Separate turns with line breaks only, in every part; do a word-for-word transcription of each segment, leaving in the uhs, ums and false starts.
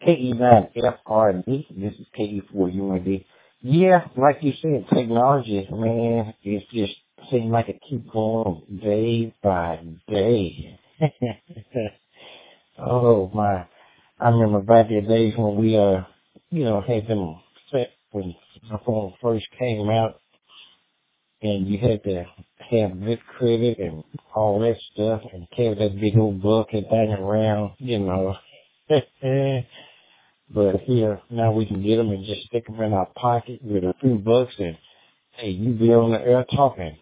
K E nine F R D. This is K E four U N D. Yeah, like you said, technology, man, it's just seems like it keeps going day by day. Oh my! I remember back in the days when we uh, you know, had them set when the phone first came out, and you had to have good credit and all that stuff, and carry that big old book and thing around, you know. But here, now we can get them and just stick them in our pocket with a few bucks, and hey, you be on the air talking.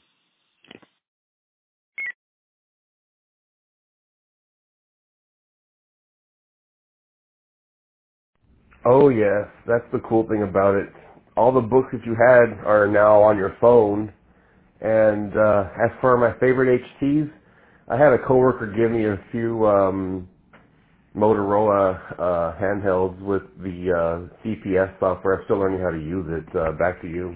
Oh yes, that's the cool thing about it. All the books that you had are now on your phone. And uh, as for my favorite H Ts, I had a coworker give me a few um, Motorola uh, handhelds with the uh, C P S software. I'm still learning how to use it. Uh, back to you.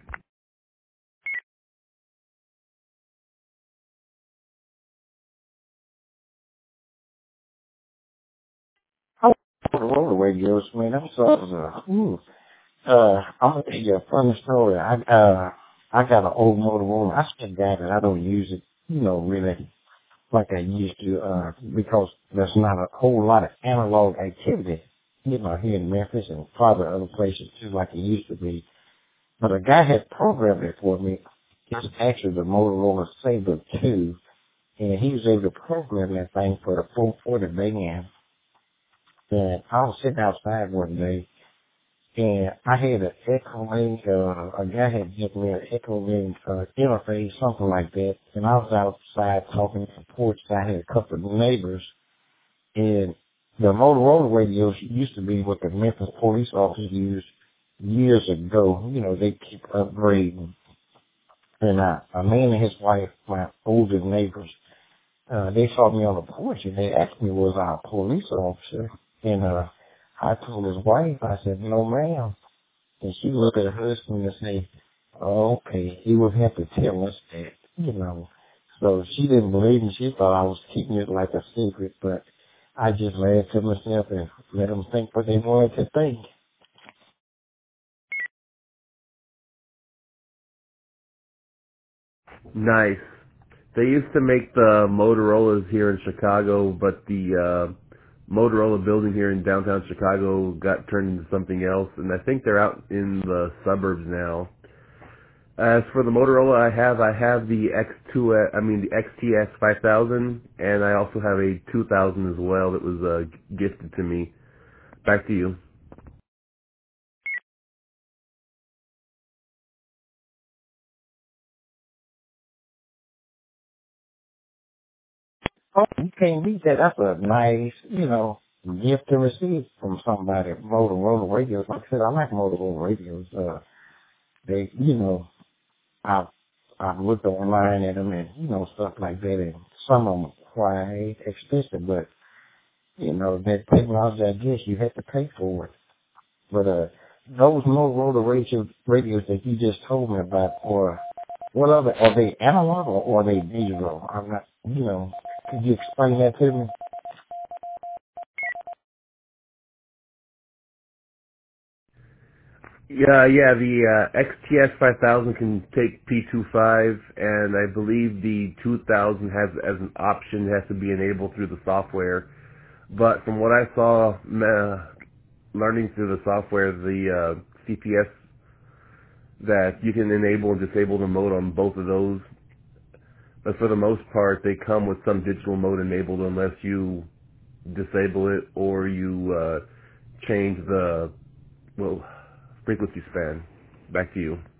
I want to roll the radios, man. I'm sorry. Uh, ooh. Uh, I'm gonna tell you a funny story. I uh, I got an old Motorola. I still got it. I don't use it, you know, really like I used to, uh, because there's not a whole lot of analog activity, you know, here in Memphis and probably other places too, like it used to be. But a guy had programmed it for me. It's actually the Motorola Sabre two, and he was able to program that thing for the four forty band. And I was sitting outside one day, and I had an Echo Link, uh, a guy had given me an Echo Link, uh, interface, something like that. And I was outside talking on the porch. I had a couple of neighbors, and the Motorola radios used to be what the Memphis police officers used years ago. You know, they keep upgrading. And uh, a man and his wife, my older neighbors, uh, they saw me on the porch and they asked me was I a police officer. And uh, I told his wife, I said, no ma'am. And she looked at her husband and said, oh, okay, he would have to tell us that, you know. So she didn't believe me. She thought I was keeping it like a secret, but I just laughed to myself and let them think what they wanted to think.
Nice. They used to make the Motorola's here in Chicago, but the uh, Motorola building here in downtown Chicago got turned into something else, and I think they're out in the suburbs now. As for the Motorola I have, I have the X two, uh, I mean the X T X five thousand, and I also have a two thousand as well that was uh, gifted to me. Back to you.
Oh, you can't beat that. That's a nice, you know, gift to receive from somebody. Motorola radios. Like I said, I like Motorola radios. Uh, they, you know, I've, I've looked online at them and, you know, stuff like that. And some of them are quite expensive, but, you know, that technology, I guess you have to pay for it. But, uh, those Motorola radio, radios that you just told me about, or what are they? Are they analog or, or are they digital? I'm not, you know, could you explain that to me?
Yeah, yeah, the uh, X T S five thousand can take P twenty-five, and I believe the two thousand has as an option has to be enabled through the software. But from what I saw, uh, learning through the software, the uh, C P S that you can enable and disable the mode on both of those. But for the most part, they come with some digital mode enabled unless you disable it or you uh, change the, well, frequency span. Back to you.